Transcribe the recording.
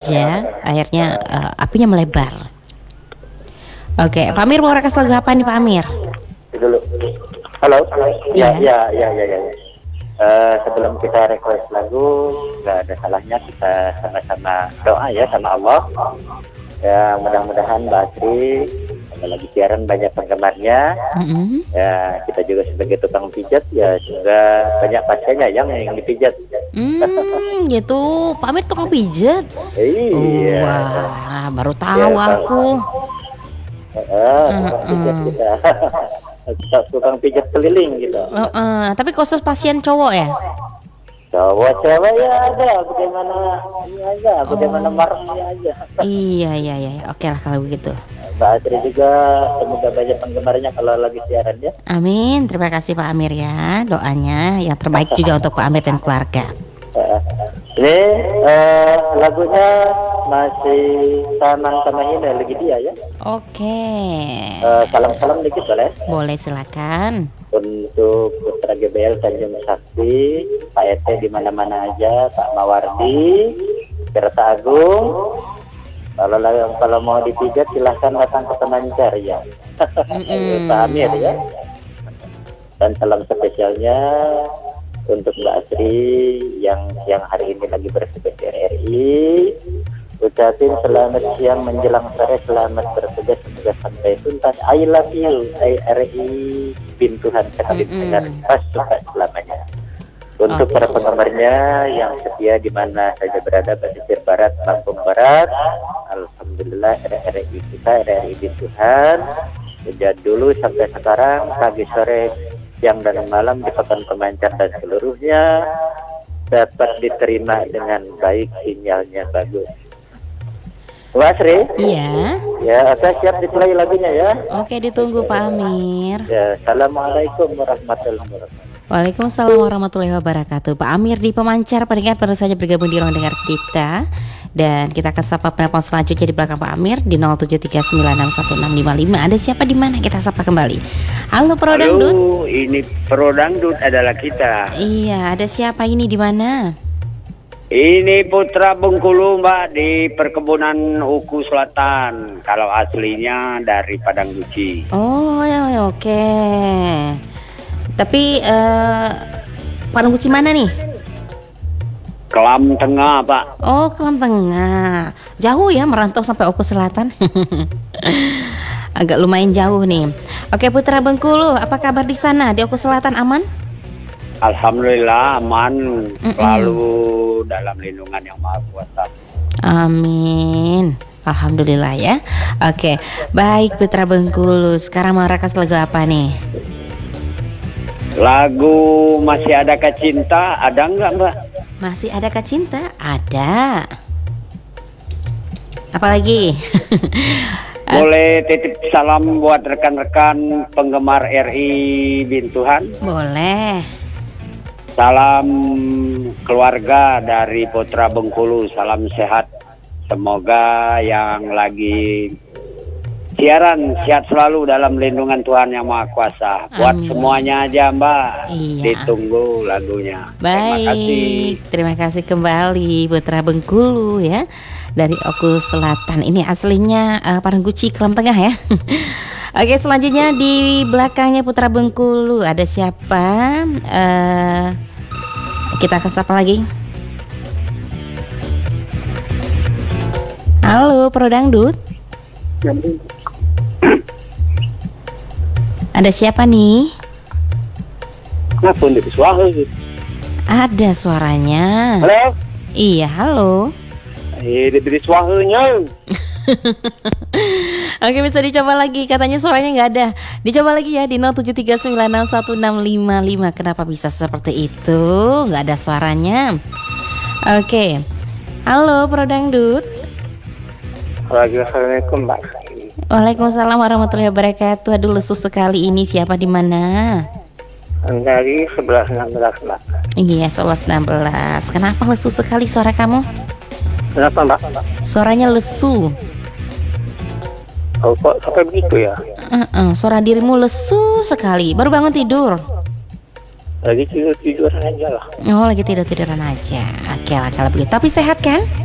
aja, akhirnya apinya melebar. Oke, Pak Amir mau request lagu apa nih Pak Amir? Dulu. Halo. Iya. Ya. Sebelum kita request lagu, nggak ada salahnya kita sama-sama doa ya sama Allah. Ya mudah-mudahan Mbak Asri lagi siaran banyak penggemarnya. Ya kita juga sebagai tukang pijat ya semoga banyak pasiennya yang dipijat. Gitu. Pak Amir tukang pijat. Iya. Wah, baru tahu Ya, aku. Tukang pijat kita. Tukang pijat keliling gitu. Tapi khusus pasien cowok ya? Cowok-cowok ya ada, bagaimana marahnya aja. Iya. Oke lah kalau begitu. Mbak Adri juga semoga banyak penggemarnya kalau lagi siaran ya. Amin. Terima kasih Pak Amir ya. Doanya yang terbaik juga untuk Pak Amir dan keluarga. Ini lagunya masih sama ini lagi dia ya. Oke. Salam-salam dikit boleh? Boleh silakan. Untuk Putra GBL Tanjung Sakti, Pak Ete di mana-mana aja, Pak Mawardi, Tirta Agung. Kalau mau dipijat silahkan datang ke Pemancar ya. Pak Amir ya. Dan salam spesialnya untuk Mbak Asri yang hari ini lagi bertugas di RRI. Ucapin selamat siang menjelang sore, selamat bertugas semoga sampai tuntas. I love you RRI Bintuhan sekali dengar pas suka selamanya. Untuk para penggemarnya yang setia di mana saja berada, pesisir barat, Lampung Barat, alhamdulillah RRI kita RRI Bintuhan sejak dulu sampai sekarang, pagi sore siang dan malam di Pekan Pemancar dan seluruhnya dapat diterima dengan baik, sinyalnya bagus. Mbak Asri? Iya. Ya, saya siap diplay lagunya ya. Oke, ditunggu Pak Amir. Ya, assalamualaikum warahmatullahi wabarakatuh. Waalaikumsalam warahmatullahi wabarakatuh. Pak Amir di Pemancar peringat baru saja bergabung di ruang dengar kita. Dan kita akan sapa penelpon selanjutnya di belakang Pak Amir di 0739616655. Ada siapa di mana? Kita sapa kembali. Halo Pro Dangdut. Halo, ini Pro Dangdut adalah kita. Iya, ada siapa ini di mana? Ini Putra Bengkulu Mbak di perkebunan Uku Selatan. Kalau aslinya dari Padang Guci. Oh ya, oke. Tapi Padang Guci mana nih? Kelam Tengah Pak. Oh, Kelam Tengah. Jauh ya merantau sampai Uku Selatan. Agak lumayan jauh nih. Oke Putra Bengkulu, apa kabar di sana? Di Uku Selatan aman? Alhamdulillah aman, selalu dalam lindungan yang Maha Kuasa. Amin. Alhamdulillah ya. Oke, baik Putra Bengkulu. Sekarang mau rekas lagu apa nih? Lagu Masih Adakah Cinta ada nggak Mbak? Masih Adakah Cinta? Ada. Apalagi? Boleh titip salam buat rekan-rekan penggemar RI Bintuhan? Boleh. Salam keluarga dari Putra Bengkulu, salam sehat. Semoga yang lagi siaran sehat selalu dalam lindungan Tuhan Yang Maha Kuasa. Buat semuanya aja Mbak. Iya. Ditunggu lagunya. Baik, terima kasih kembali Putra Bengkulu ya dari Oku Selatan. Ini aslinya Padang Guci, Kelam Tengah ya. Oke, selanjutnya di belakangnya Putra Bengkulu ada siapa? Kita akan sapa lagi. Halo, Pro Dangdut. Ada siapa nih? Kenapa di suara gitu? Ada suaranya. Halo? Iya, halo. Dari suaranya. Oke, bisa dicoba lagi. Katanya suaranya nggak ada. Dicoba lagi ya di 0739616655. Kenapa bisa seperti itu? Nggak ada suaranya. Oke. Halo, Pro Dangdut. Assalamualaikum Mbak. Waalaikumsalam warahmatullahi wabarakatuh. Aduh, lesu sekali ini. Siapa di mana? Dari 1116 Mbak. Iya, 1116. Kenapa lesu sekali suara kamu? Kenapa Mbak? Suaranya lesu. Oh, kok sampai begitu ya? Suara dirimu lesu sekali. Baru bangun tidur? Lagi tiduran aja lah. Oh, lagi tiduran aja. Oke lah kalau begitu. Tapi sehat kan?